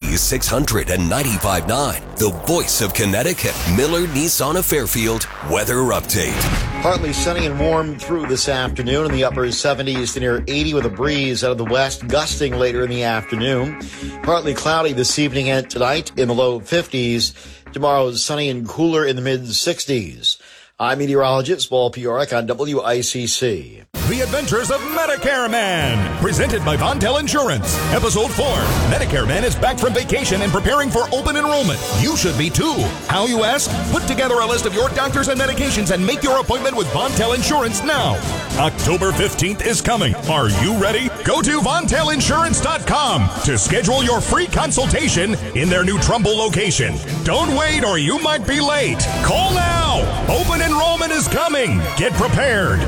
WICC 600 and 95.9, the voice of Connecticut. Miller Nissan of Fairfield weather update. Partly sunny and warm through this afternoon in the upper 70s to near 80 with a breeze out of the west, gusting later in the afternoon. Partly cloudy this evening and tonight in the low 50s. Tomorrow is sunny and cooler in the mid 60s. I'm meteorologist Paul Piorek on WICC. The Adventures of Medicare Man, presented by Vontel Insurance. Episode 4. Medicare Man is back from vacation and preparing for open enrollment. You should be too. How, you ask? Put together a list of your doctors and medications and make your appointment with Vontel Insurance now. October 15th is coming. Are you ready? Go to VontelInsurance.com to schedule your free consultation in their new Trumbull location. Don't wait or you might be late. Call now. Open enrollment is coming. Get prepared.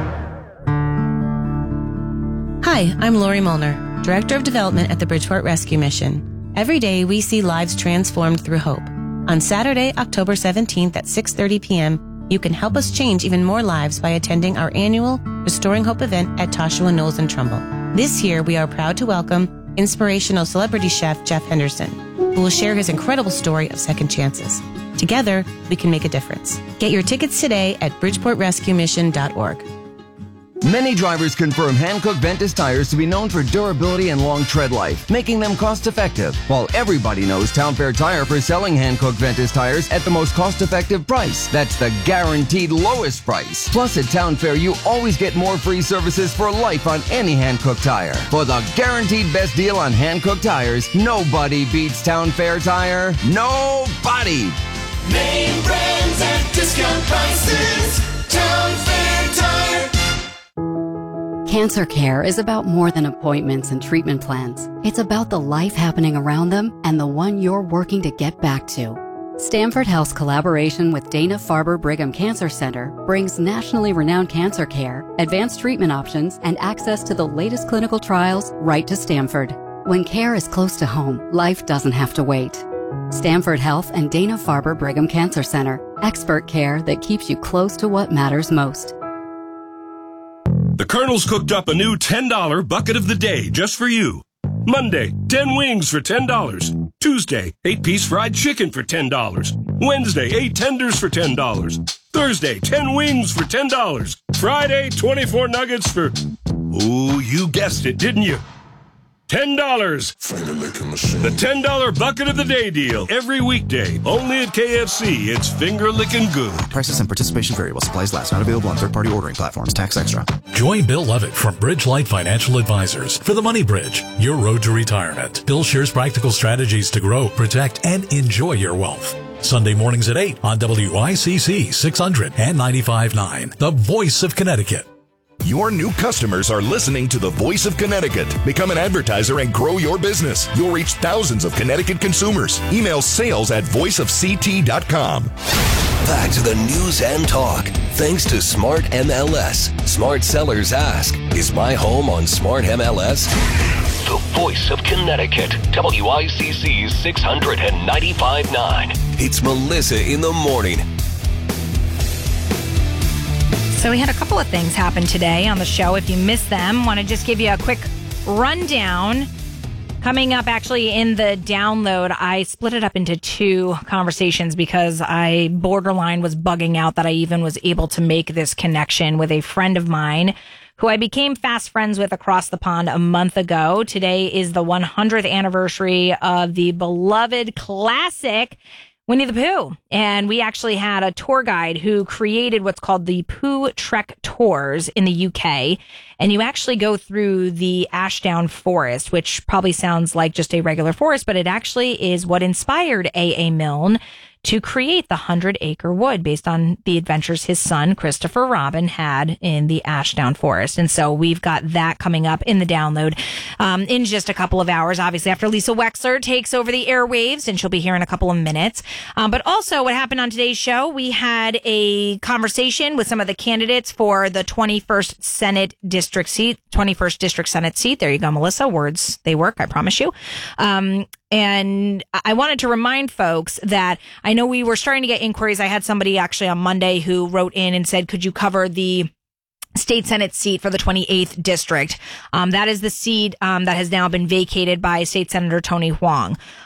Hi, I'm Lori Molnar, Director of Development at the Bridgeport Rescue Mission. Every day we see lives transformed through hope. On Saturday, October 17th at 6:30 p.m., you can help us change even more lives by attending our annual Restoring Hope event at Toshua Knolls in Trumbull. This year, we are proud to welcome inspirational celebrity chef Jeff Henderson, who will share his incredible story of second chances. Together, we can make a difference. Get your tickets today at bridgeportrescuemission.org. Many drivers confirm Hankook Ventus tires to be known for durability and long tread life, making them cost-effective, while everybody knows Town Fair Tire for selling Hankook Ventus tires at the most cost-effective price. That's the guaranteed lowest price. Plus, at Town Fair, you always get more free services for life on any Hankook tire. For the guaranteed best deal on Hankook tires, nobody beats Town Fair Tire. Nobody! Name brands at discount prices. Town Fair Tire. Cancer care is about more than appointments and treatment plans. It's about the life happening around them and the one you're working to get back to. Stanford Health's collaboration with Dana-Farber Brigham Cancer Center brings nationally renowned cancer care, advanced treatment options, and access to the latest clinical trials right to Stanford. When care is close to home, life doesn't have to wait. Stanford Health and Dana-Farber Brigham Cancer Center. Expert care that keeps you close to what matters most. The Colonel's cooked up a new $10 bucket of the day just for you. Monday, 10 wings for $10. Tuesday, 8-piece fried chicken for $10. Wednesday, 8 tenders for $10. Thursday, 10 wings for $10. Friday, 24 nuggets for... Ooh, you guessed it, didn't you? $10. The $10 bucket of the day deal. Every weekday. Only at KFC. It's finger-licking good. Prices and participation vary while supplies last. Not available on third-party ordering platforms. Tax extra. Join Bill Lovett from Bridgelight Financial Advisors for the Money Bridge, your road to retirement. Bill shares practical strategies to grow, protect, and enjoy your wealth. Sunday mornings at 8 on WICC 600 and 95.9, the voice of Connecticut. Your new customers are listening to the Voice of Connecticut. Become an advertiser and grow your business. You'll reach thousands of Connecticut consumers. Email sales@voiceofct.com. Back to the news and talk. Thanks to Smart MLS. Smart sellers ask, is my home on Smart MLS? The voice of Connecticut. WICC 695.9. It's Melissa in the morning. So we had a couple of things happen today on the show. If you missed them, want to just give you a quick rundown. Coming up actually in the download, I split it up into 2 conversations because I borderline was bugging out that I even was able to make this connection with a friend of mine who I became fast friends with across the pond a month ago. Today is the 100th anniversary of the beloved classic Winnie the Pooh. And we actually had a tour guide who created what's called the Pooh Trek Tours in the UK. And you actually go through the Ashdown Forest, which probably sounds like just a regular forest, but it actually is what inspired A.A. Milne to create the 100-acre wood based on the adventures his son, Christopher Robin, had in the Ashdown Forest. And so we've got that coming up in the download in just a couple of hours, obviously, after Lisa Wexler takes over the airwaves, and she'll be here in a couple of minutes. But also what happened on today's show, we had a conversation with some of the candidates for the 21st Senate District seat, 21st District Senate seat. There you go, Melissa. Words, they work, I promise you. And I wanted to remind folks that I know we were starting to get inquiries. I had somebody actually on Monday who wrote in and said, could you cover the state Senate seat for the 28th district? That is the seat that has now been vacated by State Senator Tony Hwang.